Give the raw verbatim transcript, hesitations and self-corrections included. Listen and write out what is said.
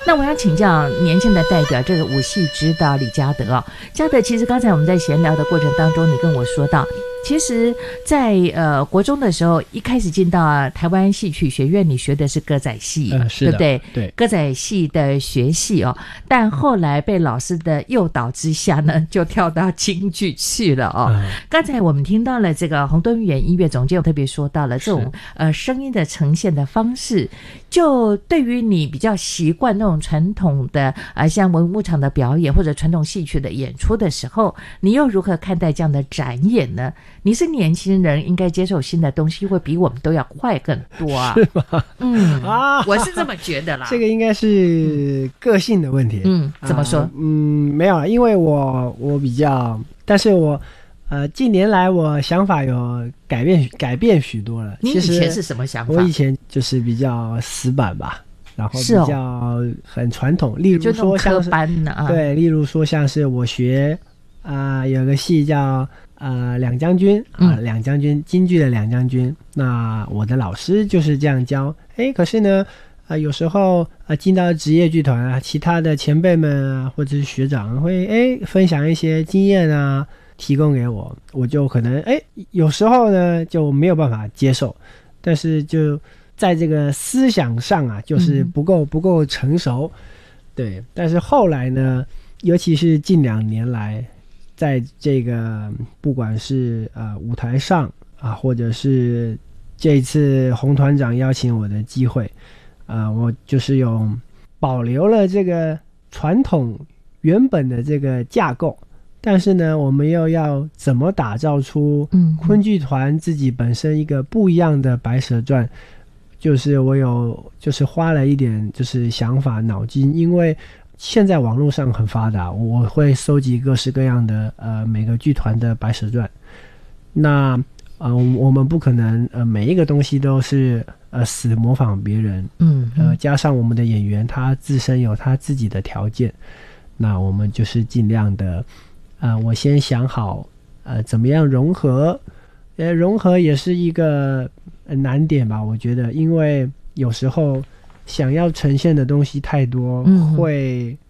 那我想请教年轻的代表，这个武戏指导李嘉德啊，嘉德，其实刚才我们在闲聊的过程当中，你跟我说到，其实在呃国中的时候，一开始进到、啊、台湾戏曲学院，你学的是歌仔戏， 嗯，是的， 对不对？ 对， 歌仔戏的学系哦，但后来被老师的诱导之下呢，就跳到京剧去了哦。嗯、刚才我们听到了这个洪敦远音乐总监特别说到了这种呃声音的呈现的方式，就对于你比较习惯那种传统的呃像文武场的表演或者传统戏曲的演出的时候，你又如何看待这样的展演呢？你是年轻人，应该接受新的东西会比我们都要快很多啊。 是吗？ 嗯啊， 我是这么觉得啦。 这个应该是个性的问题。 嗯，怎么说？ 啊、嗯，没有，因为我我比较，但是我呃近年来我想法有改变改变许多了。 你以前是什么想法？ 我以前就是比较死板吧。然后比较很传统，哦、例如说像是班的啊， 对，例如说像是我学啊、呃、有个戏叫呃两将军啊、呃，两将军京剧的两将军，那我的老师就是这样教。哎，可是呢，啊、呃、有时候啊、呃、进到职业剧团啊，其他的前辈们啊或者是学长会哎分享一些经验啊，提供给我，我就可能哎有时候呢就没有办法接受，但是就。在这个思想上啊，就是不够不够成熟，对。但是后来呢，尤其是近两年来，在这个不管是呃舞台上啊，或者是这次洪团长邀请我的机会，啊、呃，我就是有保留了这个传统原本的这个架构，但是呢，我们又要怎么打造出昆剧团自己本身一个不一样的《白蛇传》？就是我有就是花了一点就是想法脑筋，因为现在网络上很发达，我会收集各式各样的呃每个剧团的白蛇传。那呃我们不可能呃每一个东西都是呃死模仿别人，嗯，呃加上我们的演员他自身有他自己的条件，那我们就是尽量的呃我先想好呃怎么样融合，呃融合也是一个。难点吧，我觉得，因为有时候想要呈现的东西太多，嗯、会